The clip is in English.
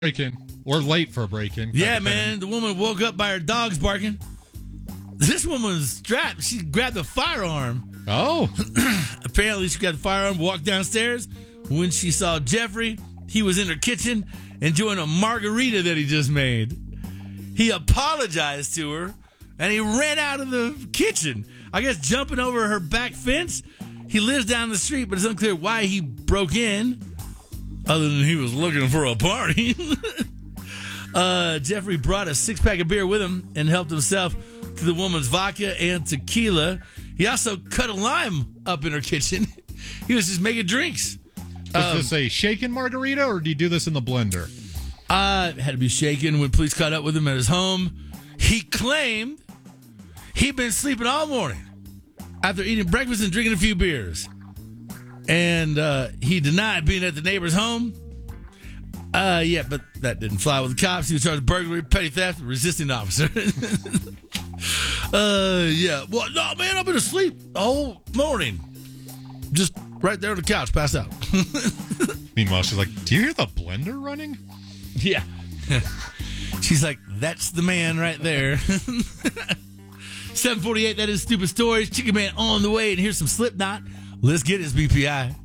break-in or late for a break-in. Yeah, man. The woman woke up by her dogs barking. This woman was strapped. She grabbed a firearm. Oh. Apparently, she got the firearm, walked downstairs. When she saw Jeffrey, he was in her kitchen enjoying a margarita that he just made. He apologized to her, and he ran out of the kitchen. I guess jumping over her back fence. He lives down the street, but it's unclear why he broke in, other than he was looking for a party. Jeffrey brought a six-pack of beer with him and helped himself to the woman's vodka and tequila. He also cut a lime up in her kitchen. He was just making drinks. Was this a shaken margarita, or did he do this in the blender? Had to be shaken when police caught up with him at his home. He claimed he'd been sleeping all morning after eating breakfast and drinking a few beers. And he denied being at the neighbor's home. Yeah, but that didn't fly with the cops. He was charged with burglary, petty theft, and resisting an officer. Yeah. Well, no, man, I've been asleep the whole morning. Just right there on the couch, passed out. Meanwhile, she's like, do you hear the blender running? Yeah. She's like, that's the man right there. 748, that is Stupid Stories. Chicken Man on the way, and here's some Slipknot. Let's get his BPI.